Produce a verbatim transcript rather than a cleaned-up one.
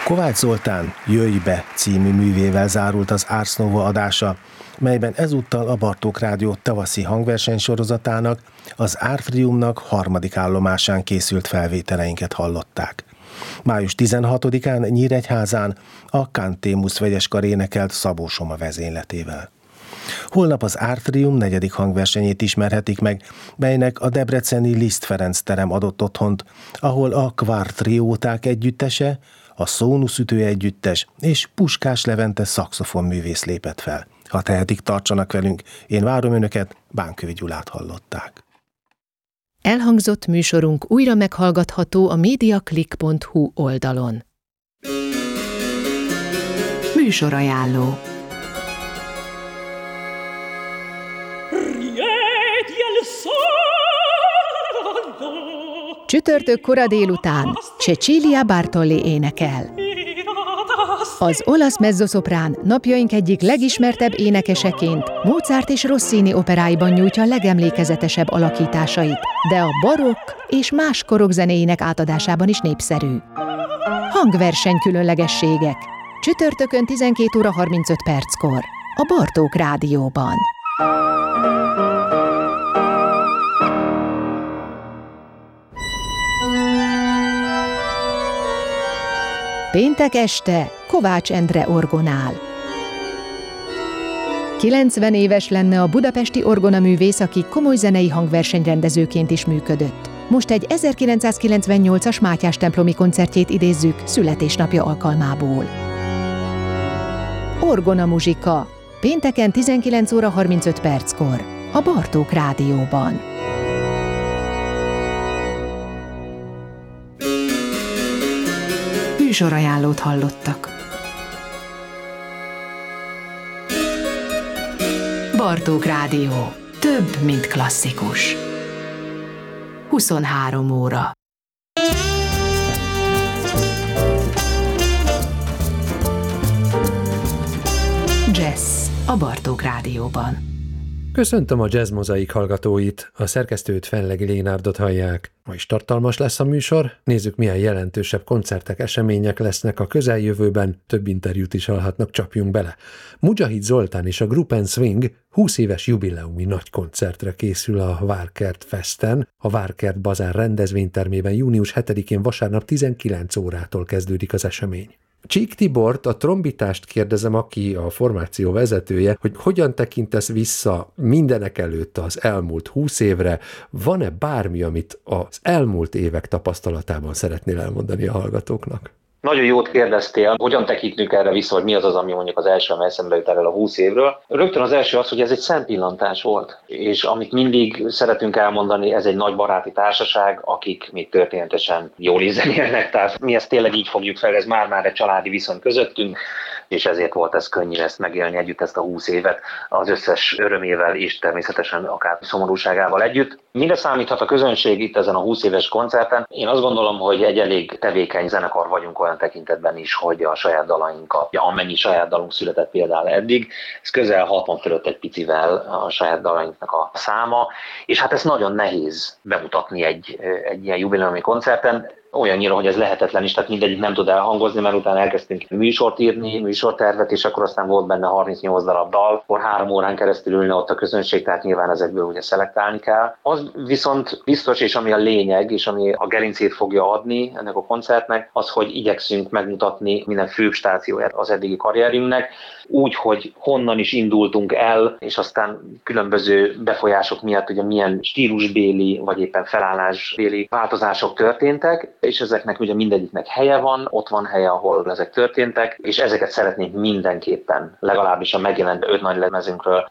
Kovács Zoltán Jöjj be című művével zárult az Ars Nova adása, melyben ezúttal a Bartók Rádió tavaszi hangversenysorozatának, az Árfriumnak harmadik állomásán készült felvételeinket hallották. május tizenhatodikán Nyíregyházán a Cantémus vegyeskar énekelt Szabó Soma vezényletével. Holnap az Árfrium negyedik hangversenyét ismerhetik meg, melynek a debreceni Liszt Ferenc terem adott otthont, ahol a Kvartrióták együttese, a Szónuszütő együttes és Puskás Levente szaxofonművész lépett fel. Ha tehetik, tartsanak velünk, én várom önöket, Bánkövi Gyulát hallották. Elhangzott műsorunk újra meghallgatható a mediaclick pont hu oldalon. Műsorajánló. Csütörtök kora délután Cecilia Bartoli énekel. Az olasz mezzoszoprán napjaink egyik legismertebb énekeseként Mozart és Rossini operáiban nyújtja legemlékezetesebb alakításait, de a barokk és más korok zenéinek átadásában is népszerű. Hangverseny különlegességek. Csütörtökön tizenkét óra harmincöt perckor a Bartók Rádióban. Péntek este Kovács Endre orgonál. kilencven éves lenne a budapesti orgonaművész, aki komoly zenei hangversenyrendezőként is működött. Most egy ezerkilencszázkilencvennyolcas Mátyás templomi koncertjét idézzük születésnapja alkalmából. Orgona muzsika. Pénteken tizenkilenc óra harmincöt perckor a Bartók Rádióban. Műsorajánlót hallottak. Bartók Rádió. Több, mint klasszikus. huszonhárom óra. Jazz a Bartók Rádióban. Köszöntöm a Jazz Mozaik hallgatóit, a szerkesztőt Fenlegi Lénárdot hallják. Ma is tartalmas lesz a műsor, nézzük milyen jelentősebb koncertek, események lesznek a közeljövőben, több interjút is hallhatnak, csapjunk bele. Mujahid Zoltán és a Group and Swing húsz éves jubileumi nagy koncertre készül a Várkert Festen. A Várkert Bazár rendezvénytermében június hetedikén vasárnap tizenkilenc órától kezdődik az esemény. Csík Tibort, a trombitást kérdezem, aki a formáció vezetője, hogy hogyan tekintesz vissza mindenek előtt az elmúlt húsz évre, van-e bármi, amit az elmúlt évek tapasztalatában szeretnél elmondani a hallgatóknak? Nagyon jót kérdeztél, hogyan tekintünk erre vissza, hogy mi az az, ami mondjuk az első, amely eszembe jut erről a húsz évről. Rögtön az első az, hogy ez egy szempillantás volt, és amit mindig szeretünk elmondani, ez egy nagy baráti társaság, akik még történetesen jól ízen élnek, tehát mi ezt tényleg így fogjuk fel, ez már-már egy családi viszony közöttünk, és ezért volt ez könnyű ezt megélni együtt, ezt a húsz évet, az összes örömével és természetesen akár szomorúságával együtt. Mire számíthat a közönség itt ezen a húsz éves koncerten? Én azt gondolom, hogy egy elég tevékeny zenekar vagyunk olyan tekintetben is, hogy a saját dalainkat, amennyi saját dalunk született például eddig, ez közel hatvan fölött egy picivel a saját dalainknak a száma, és hát ez nagyon nehéz bemutatni egy, egy ilyen jubileumi koncerten, olyannyira, hogy ez lehetetlen is, tehát mindegyik nem tud elhangozni, mert utána elkezdtünk műsort írni, műsortervet, és akkor aztán volt benne harmincnyolc darab dal, akkor három órán keresztül ülne ott a közönség, tehát nyilván ezekből ugye szelektálni kell. Az viszont biztos, és ami a lényeg, és ami a gerincét fogja adni ennek a koncertnek, az, hogy igyekszünk megmutatni minden főbb stációját az eddigi karrierünknek, úgy, hogy honnan is indultunk el, és aztán különböző befolyások miatt ugye milyen stílusbéli, vagy éppen felállásbéli változások történtek, és ezeknek ugye mindegyiknek helye van, ott van helye, ahol ezek történtek, és ezeket szeretnénk mindenképpen, legalábbis a megjelent öt nagy lemezünkről